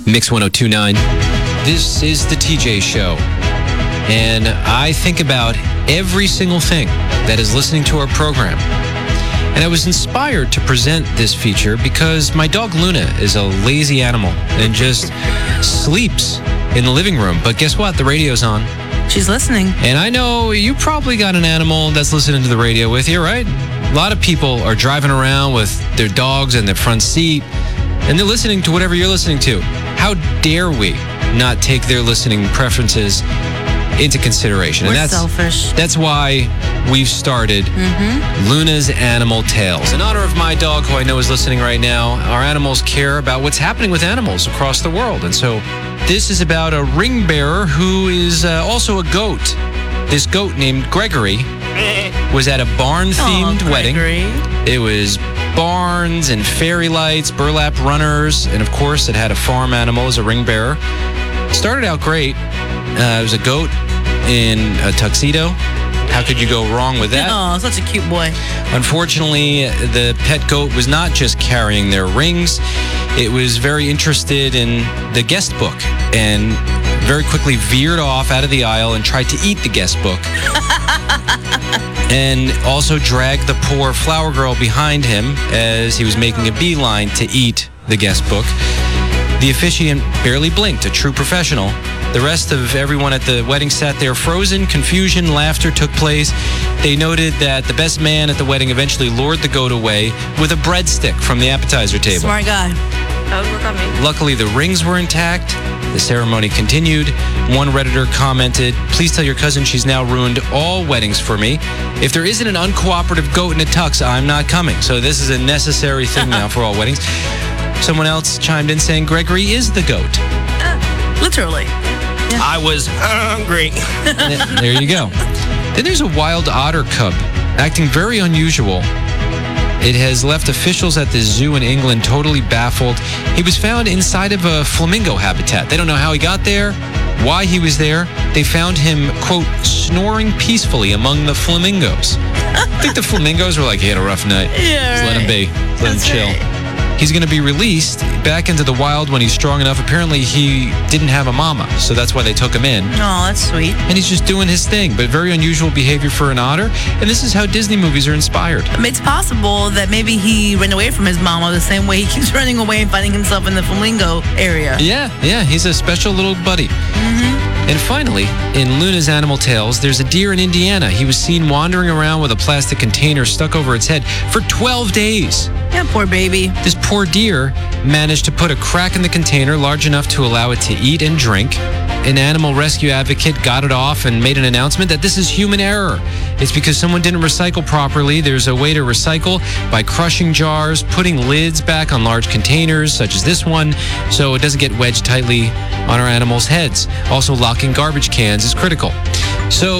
Mix 102.9. This is the TJ Show. And I think about every single thing that is listening to our program. And I was inspired to present this feature because my dog Luna is a lazy animal and just sleeps in the living room. But guess what? The radio's on. She's listening. And I know you probably got an animal that's listening to the radio with you, right? A lot of people are driving around with their dogs in their front seat, and they're listening to whatever you're listening to. How dare we not take their listening preferences into consideration? We're and selfish. That's why we've started Luna's Animal Tales. In honor of my dog, who I know is listening right now, our animals care about what's happening with animals across the world. And so this is about a ring bearer who is also a goat. This goat named Gregory was at a barn-themed wedding. It was barns and fairy lights, burlap runners, and of course it had a farm animal as a ring bearer. Started out great. It was a goat in a tuxedo. How could you go wrong with that? Oh, such a cute boy. Unfortunately, the pet goat was not just carrying their rings. It was very interested in the guest book and very quickly veered off out of the aisle and tried to eat the guest book. And also dragged the poor flower girl behind him as he was making a beeline to eat the guest book. The officiant barely blinked, a true professional. The rest of everyone at the wedding sat there frozen. Confusion, laughter took place. They noted that the best man at the wedding eventually lured the goat away with a breadstick from the appetizer table. Smart guy. That would work on me. Luckily, the rings were intact. The ceremony continued. One Redditor commented, "Please tell your cousin she's now ruined all weddings for me. If there isn't an uncooperative goat in a tux, I'm not coming." So this is a necessary thing now for all weddings. Someone else chimed in saying Gregory is the goat. Literally. Yeah. I was hungry. There you go. Then there's a wild otter cub acting very unusual. It has left officials at the zoo in England totally baffled. He was found inside of a flamingo habitat. They don't know how he got there, why he was there. They found him, quote, snoring peacefully among the flamingos. I think the flamingos were like, he had a rough night. Yeah, Just let him be. Let him chill. Right. He's going to be released back into the wild when he's strong enough. Apparently, he didn't have a mama, so that's why they took him in. Oh, that's sweet. And he's just doing his thing, but very unusual behavior for an otter. And this is how Disney movies are inspired. It's possible that maybe he ran away from his mama the same way he keeps running away and finding himself in the flamingo area. Yeah, he's a special little buddy. And finally, in Luna's Animal Tales, there's a deer in Indiana. He was seen wandering around with a plastic container stuck over its head for 12 days. Yeah, poor baby. This poor deer managed to put a crack in the container large enough to allow it to eat and drink. An animal rescue advocate got it off and made an announcement that this is human error. It's because someone didn't recycle properly. There's a way to recycle by crushing jars, putting lids back on large containers, such as this one, so it doesn't get wedged tightly on our animals' heads. Also, locking garbage cans is critical. So